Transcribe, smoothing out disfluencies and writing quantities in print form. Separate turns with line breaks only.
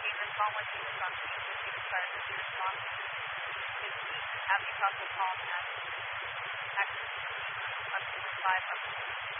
gave this call when he was on speed with you, but he responded. Did he have you talk with Paul and actually up to 5 up?